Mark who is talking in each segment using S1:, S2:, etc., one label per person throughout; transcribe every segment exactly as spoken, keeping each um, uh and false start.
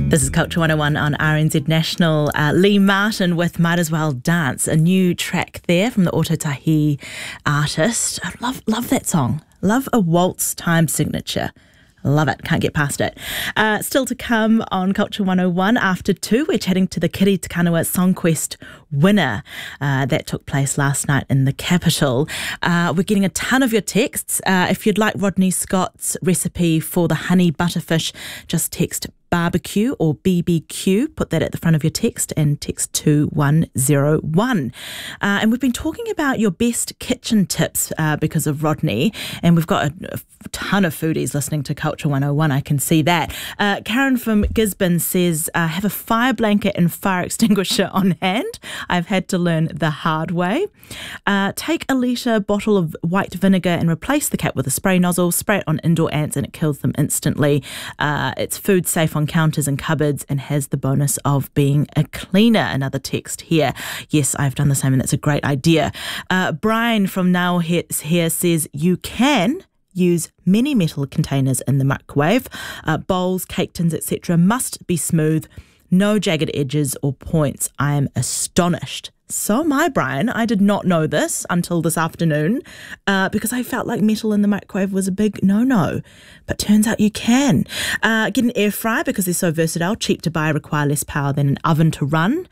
S1: This is Culture one oh one on R N Z National. Uh, Lee Martin with Might As Well Dance, a new track there from the Ototahi artist. I love, love that song. Love a waltz time signature. Love it. Can't get past it. Uh, still to come on Culture one oh one after two, we're chatting to the Kiri Te Kanawa Songquest winner. Uh, that took place last night in the capital. Uh, we're getting a ton of your texts. Uh, if you'd like Rodney Scott's recipe for the honey butterfish, just text barbecue or B B Q. Put that at the front of your text and text two one zero one. Uh, and we've been talking about your best kitchen tips uh, because of Rodney, and we've got a, a ton of foodies listening to Culture one oh one. I can see that. Uh, Karen from Gisborne says, uh, have a fire blanket and fire extinguisher on hand. I've had to learn the hard way. Uh, take a litre bottle of white vinegar and replace the cap with a spray nozzle. Spray it on indoor ants and it kills them instantly. Uh, it's food safe on counters and cupboards and has the bonus of being a cleaner. Another text here. Yes, I've done the same and that's a great idea. Uh, Brian from Now here says you can use many metal containers in the microwave. Uh, bowls, cake tins, et cetera must be smooth. No jagged edges or points. I am astonished. So am I, Brian. I did not know this until this afternoon uh, because I felt like metal in the microwave was a big no-no. But turns out you can. Uh, get an air fryer because they're so versatile, cheap to buy, require less power than an oven to run.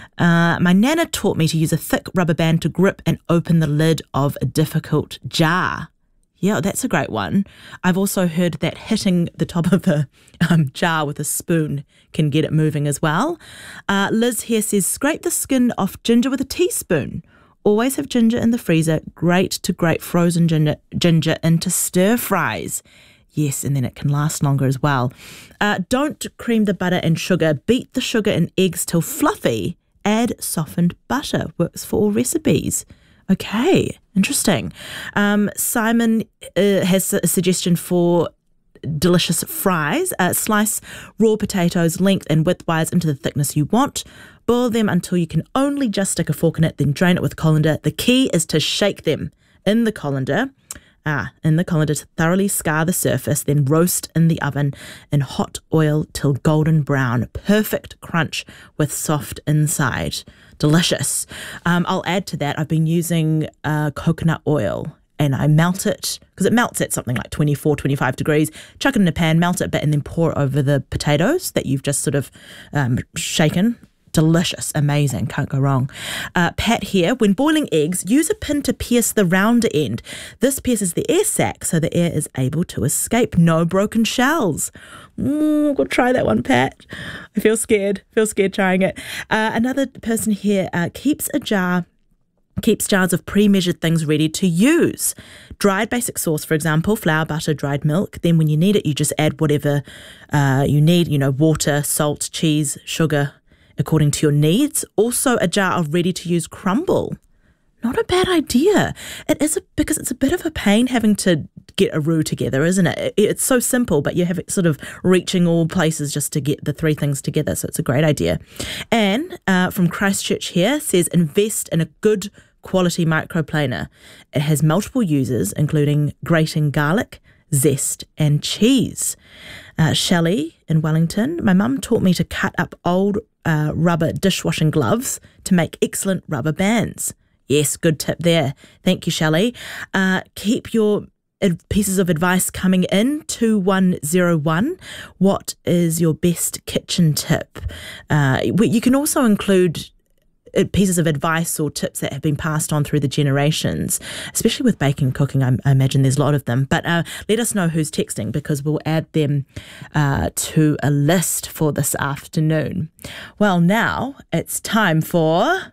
S1: Uh, my nana taught me to use a thick rubber band to grip and open the lid of a difficult jar. Yeah, that's a great one. I've also heard that hitting the top of a um, jar with a spoon can get it moving as well. Uh, Liz here says, scrape the skin off ginger with a teaspoon. Always have ginger in the freezer. Great to grate frozen ginger, ginger into stir fries. Yes, and then it can last longer as well. Uh, don't cream the butter and sugar. Beat the sugar and eggs till fluffy. Add softened butter. Works for all recipes. Okay, interesting. Um, Simon uh, has a suggestion for delicious fries. Uh, slice raw potatoes length and widthwise into the thickness you want. Boil them until you can only just stick a fork in it, then drain it with colander. The key is to shake them in the colander. Ah, in the colander to thoroughly scar the surface, then roast in the oven in hot oil till golden brown. Perfect crunch with soft inside. Delicious. Um, I'll add to that, I've been using uh, coconut oil and I melt it, because it melts at something like twenty-four, twenty-five degrees. Chuck it in a pan, melt it a bit, and then pour it over the potatoes that you've just sort of um, shaken. Delicious, amazing, can't go wrong. Uh, Pat here, when boiling eggs, use a pin to pierce the rounder end. This pierces the air sac so the air is able to escape. No broken shells. Mm, go try that one, Pat. I feel scared, feel scared trying it. Uh, another person here uh, keeps a jar keeps jars of pre-measured things ready to use. Dried basic sauce, for example, flour, butter, dried milk. Then when you need it, you just add whatever uh, you need, you know, water, salt, cheese, sugar, according to your needs. Also a jar of ready-to-use crumble. Not a bad idea. It is a, because it's a bit of a pain having to get a roux together, isn't it? It's so simple, but you have it sort of reaching all places just to get the three things together. So it's a great idea. Anne uh, from Christchurch here says, invest in a good quality microplaner. It has multiple uses, including grating garlic, zest and cheese. Uh, Shelley in Wellington, my mum taught me to cut up old uh, rubber dishwashing gloves to make excellent rubber bands. Yes, good tip there. Thank you, Shelley. Uh, keep your pieces of advice coming in, two one zero one. What is your best kitchen tip? Uh, you can also include pieces of advice or tips that have been passed on through the generations, especially with baking and cooking. I, I imagine there's a lot of them. But uh, let us know who's texting because we'll add them uh, to a list for this afternoon. Well, now it's time for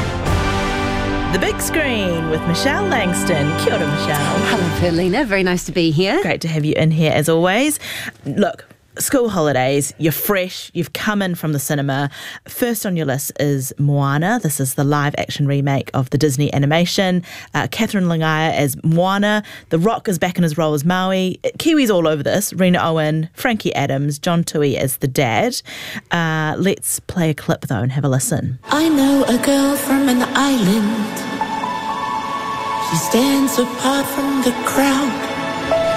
S1: The Big Screen with Michelle Langston. Kia ora, Michelle.
S2: Hello, Perlina. Very nice to be here.
S1: Great to have you in here as always. Look, school holidays, you're fresh, you've come in from the cinema. First on your list is Moana. This is the live action remake of the Disney animation. Uh, Catherine Langaya as Moana. The Rock is back in his role as Maui. Kiwis all over this. Rena Owen, Frankie Adams, John Tui as the dad. Uh, let's play a clip though and have a listen.
S3: I know a girl from an island. She stands apart from the crowd.